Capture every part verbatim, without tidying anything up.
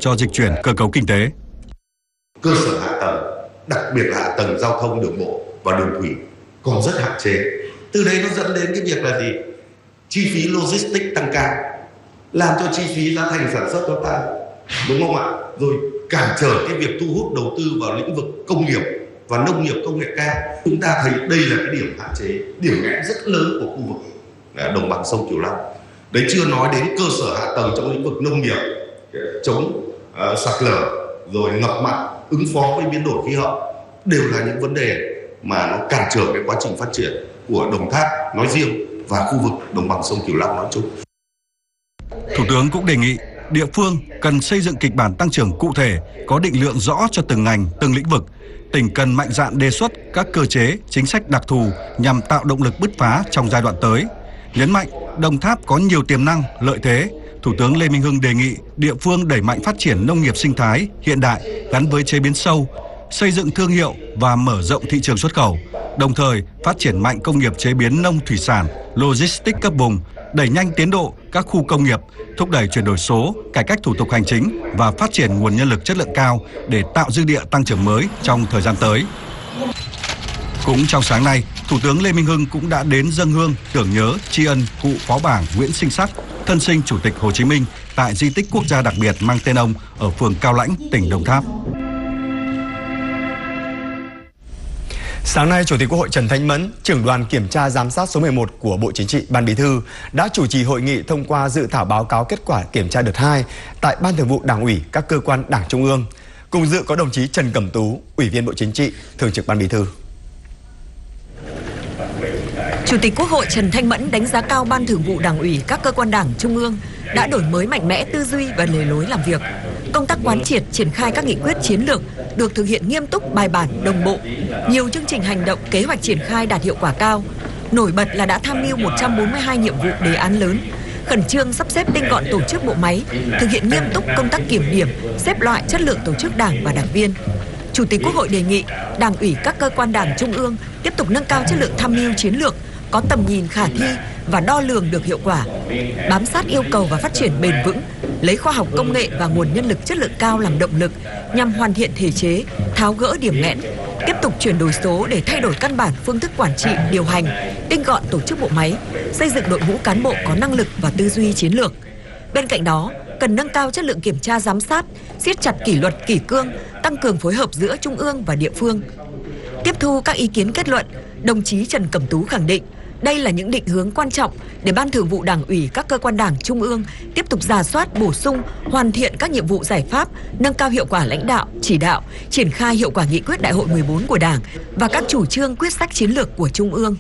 cho dịch chuyển cơ cấu kinh tế. Cơ sở hạ tầng, đặc biệt là hạ tầng giao thông đường bộ và đường thủy còn rất hạn chế. Từ đấy nó dẫn đến cái việc là gì? Chi phí logistics tăng cao, làm cho chi phí giá thành sản xuất nó tăng, đúng không ạ? Rồi cản trở cái việc thu hút đầu tư vào lĩnh vực công nghiệp và nông nghiệp công nghệ cao. Chúng ta thấy đây là cái điểm hạn chế, điểm nghẽn rất lớn của khu vực đồng bằng sông Cửu Long. Đấy chưa nói đến cơ sở hạ tầng trong lĩnh vực nông nghiệp, chống uh, sạt lở, rồi ngập mặn, ứng phó với biến đổi khí hậu, đều là những vấn đề mà nó cản trở cái quá trình phát triển của Đồng Tháp nói riêng và khu vực đồng bằng sông Cửu Long nói chung. Thủ tướng cũng đề nghị địa phương cần xây dựng kịch bản tăng trưởng cụ thể, có định lượng rõ cho từng ngành, từng lĩnh vực. Tỉnh cần mạnh dạn đề xuất các cơ chế, chính sách đặc thù nhằm tạo động lực bứt phá trong giai đoạn tới. Nhấn mạnh Đồng Tháp có nhiều tiềm năng, lợi thế. Thủ tướng Lê Minh Hưng đề nghị địa phương đẩy mạnh phát triển nông nghiệp sinh thái, hiện đại gắn với chế biến sâu, xây dựng thương hiệu và mở rộng thị trường xuất khẩu. Đồng thời phát triển mạnh công nghiệp chế biến nông thủy sản, logistics cấp vùng, đẩy nhanh tiến độ các khu công nghiệp, thúc đẩy chuyển đổi số, cải cách thủ tục hành chính và phát triển nguồn nhân lực chất lượng cao để tạo dư địa tăng trưởng mới trong thời gian tới. Cũng trong sáng nay, Thủ tướng Lê Minh Hưng cũng đã đến dâng hương tưởng nhớ tri ân cụ phó bảng Nguyễn Sinh Sắc, thân sinh Chủ tịch Hồ Chí Minh tại di tích quốc gia đặc biệt mang tên ông ở phường Cao Lãnh, tỉnh Đồng Tháp. Sáng nay, Chủ tịch Quốc hội Trần Thanh Mẫn, trưởng đoàn kiểm tra giám sát số mười một của Bộ Chính trị, Ban Bí thư đã chủ trì hội nghị thông qua dự thảo báo cáo kết quả kiểm tra đợt hai tại Ban Thường vụ Đảng ủy các cơ quan Đảng Trung ương. Cùng dự có đồng chí Trần Cẩm Tú, Ủy viên Bộ Chính trị, Thường trực Ban Bí thư. Chủ tịch Quốc hội Trần Thanh Mẫn đánh giá cao Ban Thường vụ Đảng ủy các cơ quan Đảng Trung ương đã đổi mới mạnh mẽ tư duy và lề lối làm việc. Công tác quán triệt triển khai các nghị quyết chiến lược được thực hiện nghiêm túc, bài bản, đồng bộ. Nhiều chương trình hành động, kế hoạch triển khai đạt hiệu quả cao. Nổi bật là đã tham mưu một trăm bốn mươi hai nhiệm vụ đề án lớn, khẩn trương sắp xếp tinh gọn tổ chức bộ máy, thực hiện nghiêm túc công tác kiểm điểm, xếp loại chất lượng tổ chức Đảng và đảng viên. Chủ tịch Quốc hội đề nghị Đảng ủy các cơ quan Đảng Trung ương tiếp tục nâng cao chất lượng tham mưu chiến lược, có tầm nhìn khả thi và đo lường được hiệu quả, bám sát yêu cầu và phát triển bền vững, lấy khoa học công nghệ và nguồn nhân lực chất lượng cao làm động lực nhằm hoàn thiện thể chế, tháo gỡ điểm nghẽn, tiếp tục chuyển đổi số để thay đổi căn bản phương thức quản trị, điều hành, tinh gọn tổ chức bộ máy, xây dựng đội ngũ cán bộ có năng lực và tư duy chiến lược. Bên cạnh đó, cần nâng cao chất lượng kiểm tra giám sát, siết chặt kỷ luật kỷ cương, tăng cường phối hợp giữa Trung ương và địa phương. Tiếp thu các ý kiến kết luận, đồng chí Trần Cẩm Tú khẳng định đây là những định hướng quan trọng để Ban Thường vụ Đảng ủy các cơ quan Đảng Trung ương tiếp tục rà soát, bổ sung, hoàn thiện các nhiệm vụ giải pháp, nâng cao hiệu quả lãnh đạo, chỉ đạo, triển khai hiệu quả nghị quyết Đại hội mười bốn của Đảng và các chủ trương quyết sách chiến lược của Trung ương.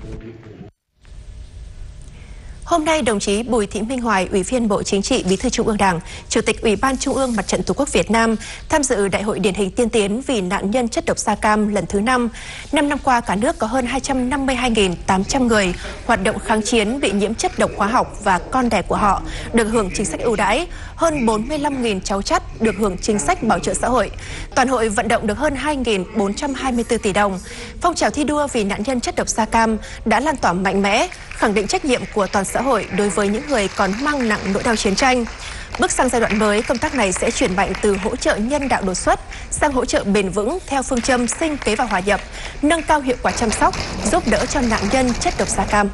Hôm nay, đồng chí Bùi Thị Minh Hoài, Ủy viên Bộ Chính trị, Bí thư Trung ương Đảng, Chủ tịch Ủy ban Trung ương Mặt trận Tổ quốc Việt Nam tham dự Đại hội điển hình tiên tiến vì nạn nhân chất độc da cam lần thứ năm. Năm năm qua, cả nước có hơn hai trăm năm mươi hai nghìn tám trăm người hoạt động kháng chiến bị nhiễm chất độc hóa học và con đẻ của họ được hưởng chính sách ưu đãi, hơn bốn mươi lăm nghìn cháu chắt được hưởng chính sách bảo trợ xã hội. Toàn hội vận động được hơn hai nghìn bốn trăm hai mươi tư tỷ đồng. Phong trào thi đua vì nạn nhân chất độc da cam đã lan tỏa mạnh mẽ, khẳng định trách nhiệm của toàn xã hội đối với những người còn mang nặng nỗi đau chiến tranh. Bước sang giai đoạn mới, công tác này sẽ chuyển mạnh từ hỗ trợ nhân đạo đột xuất sang hỗ trợ bền vững theo phương châm sinh kế và hòa nhập, nâng cao hiệu quả chăm sóc, giúp đỡ cho nạn nhân chất độc da cam.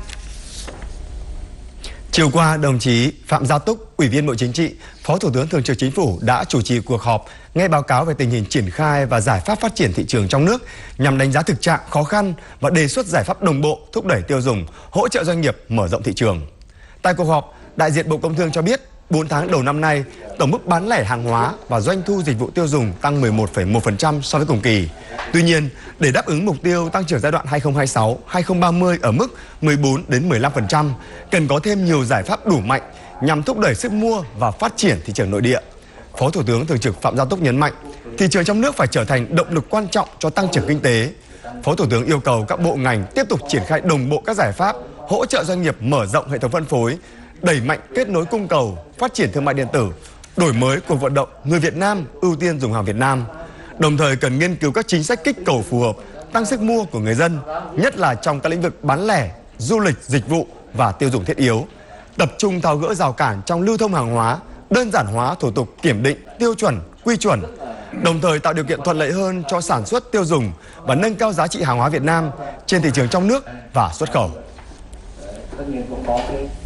Chiều qua, đồng chí Phạm Gia Túc, Ủy viên Bộ Chính trị, Phó Thủ tướng Thường trực Chính phủ đã chủ trì cuộc họp nghe báo cáo về tình hình triển khai và giải pháp phát triển thị trường trong nước nhằm đánh giá thực trạng khó khăn và đề xuất giải pháp đồng bộ thúc đẩy tiêu dùng, hỗ trợ doanh nghiệp mở rộng thị trường. Tại cuộc họp, đại diện Bộ Công Thương cho biết bốn tháng đầu năm nay, tổng mức bán lẻ hàng hóa và doanh thu dịch vụ tiêu dùng tăng mười một phẩy một phần trăm so với cùng kỳ. Tuy nhiên, để đáp ứng mục tiêu tăng trưởng giai đoạn hai nghìn không trăm hai mươi sáu đến hai nghìn không trăm ba mươi ở mức mười bốn đến mười lăm phần trăm, cần có thêm nhiều giải pháp đủ mạnh nhằm thúc đẩy sức mua và phát triển thị trường nội địa. Phó Thủ tướng Thường trực Phạm Gia Túc nhấn mạnh, thị trường trong nước phải trở thành động lực quan trọng cho tăng trưởng kinh tế. Phó Thủ tướng yêu cầu các bộ ngành tiếp tục triển khai đồng bộ các giải pháp hỗ trợ doanh nghiệp mở rộng hệ thống phân phối, đẩy mạnh kết nối cung cầu, phát triển thương mại điện tử, đổi mới cuộc vận động người Việt Nam ưu tiên dùng hàng Việt Nam. Đồng thời cần nghiên cứu các chính sách kích cầu phù hợp, tăng sức mua của người dân, nhất là trong các lĩnh vực bán lẻ, du lịch, dịch vụ và tiêu dùng thiết yếu. Tập trung tháo gỡ rào cản trong lưu thông hàng hóa đơn giản hóa thủ tục kiểm định, tiêu chuẩn, quy chuẩn, đồng thời tạo điều kiện thuận lợi hơn cho sản xuất tiêu dùng và nâng cao giá trị hàng hóa Việt Nam trên thị trường trong nước và xuất khẩu. Tất nhiên cũng có cái